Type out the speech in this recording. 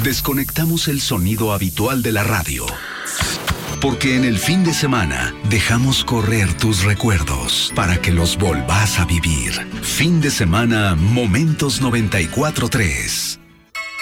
Desconectamos el sonido habitual de la radio. Porque en el fin de semana dejamos correr tus recuerdos para que los volvás a vivir. Fin de semana Momentos 94.3.